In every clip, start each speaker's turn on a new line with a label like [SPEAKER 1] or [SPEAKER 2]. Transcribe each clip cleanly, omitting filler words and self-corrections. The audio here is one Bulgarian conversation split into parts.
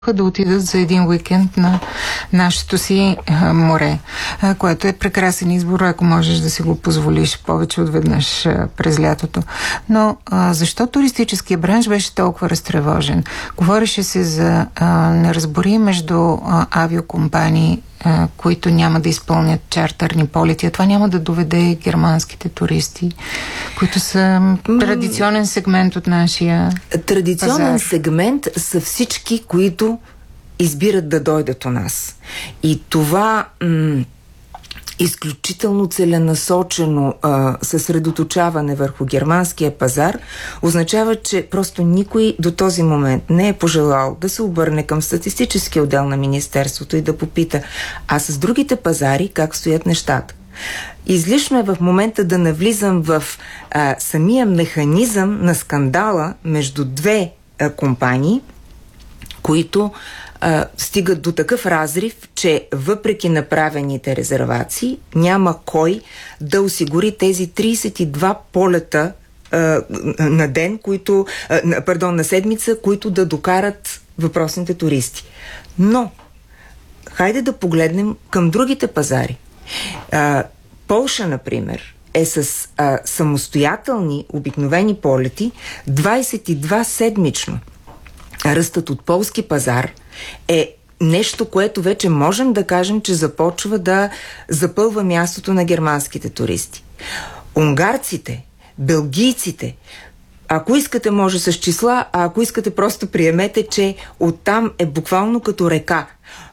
[SPEAKER 1] да отидат за един уикенд на нашето си море, което е прекрасен избор, ако можеш да си го позволиш повече от веднъж през лятото. Но защо туристическия бранш беше толкова разтревожен? Говореше се за неразбори между авиокомпании, които няма да изпълнят чартърни полети, а това няма да доведе германските туристи, които са традиционен сегмент от нашия
[SPEAKER 2] Традиционен
[SPEAKER 1] пазар.
[SPEAKER 2] сегмент са всички, които избират да дойдат у нас. И това изключително целенасочено съсредоточаване върху германския пазар означава, че просто никой до този момент не е пожелал да се обърне към статистическия отдел на Министерството и да попита, а с другите пазари как стоят нещата. Излишно е в момента да навлизам в самия механизъм на скандала между две компании, които стигат до такъв разрив, че въпреки направените резервации няма кой да осигури тези 32 полета на ден, на седмица, които да докарат въпросните туристи. Но, хайде да погледнем към другите пазари. Полша, например, е с самостоятелни обикновени полети 22 седмично. Ръстът от полски пазар е нещо, което вече можем да кажем, че започва да запълва мястото на германските туристи. Унгарците, белгийците, ако искате може с числа, а ако искате просто приемете, че оттам е буквално като река.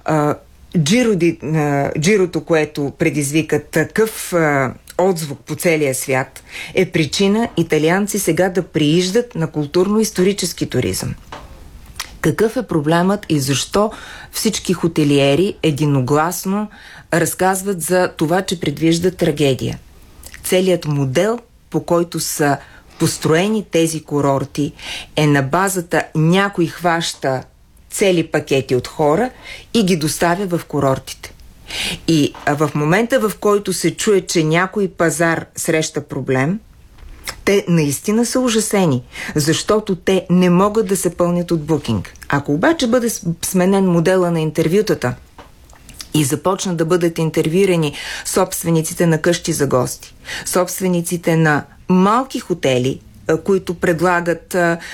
[SPEAKER 2] Джирото, което предизвика такъв отзвук по целия свят, е причина италианци сега да прииждат на културно-исторически туризъм. Какъв е проблемът и защо всички хотелиери единогласно разказват за това, че предвиждат трагедия? Целият модел, по който са построени тези курорти, е на базата някой хваща цели пакети от хора и ги доставя в курортите. И в момента, в който се чуе, че някой пазар среща проблем, те наистина са ужасени, защото те не могат да се пълнят от букинг. Ако обаче бъде сменен модела на интервютата и започнат да бъдат интервюирани собствениците на къщи за гости, собствениците на малки хотели, които предлагат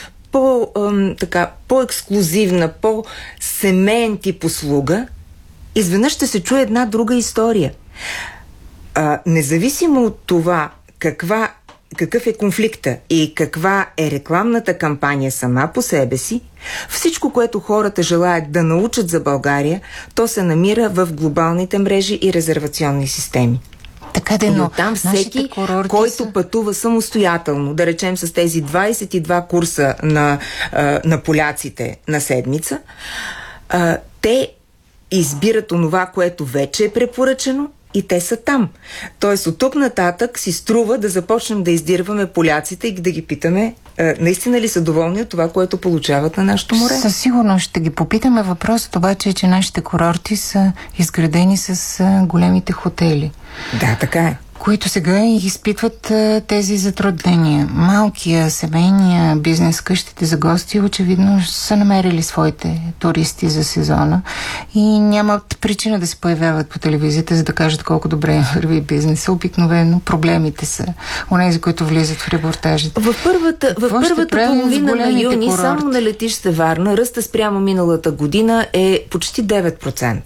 [SPEAKER 2] по-ексклузивна, по-семейен тип услуга, изведнъж ще се чуе една друга история. Независимо от това какъв е конфликта и каква е рекламната кампания сама по себе си, всичко, което хората желаят да научат за България, то се намира в глобалните мрежи и резервационни системи.
[SPEAKER 1] Така де,
[SPEAKER 2] но там всеки, който пътува самостоятелно, да речем с тези 22 курса на поляците на седмица, те избират онова, което вече е препоръчено, и те са там. Тоест, от тук нататък си струва да започнем да издирваме поляците и да ги питаме наистина ли са доволни от това, което получават на нашето море.
[SPEAKER 1] Със сигурност ще ги попитаме. Въпросът обаче е, че нашите курорти са изградени с големите хотели.
[SPEAKER 2] Да, така е.
[SPEAKER 1] Които сега изпитват тези затруднения. Малкия, семейния бизнес, къщите за гости, очевидно са намерили своите туристи за сезона и нямат причина да се появяват по телевизията, за да кажат колко добре върви бизнеса. Обикновено проблемите са онези, които влизат в репортажите.
[SPEAKER 2] В първата половина на юни курорти, само на летище Варна, ръста спрямо миналата година е почти 9%.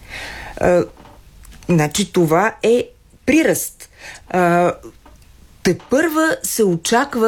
[SPEAKER 2] Значи това е приръст. Тепърва се очаква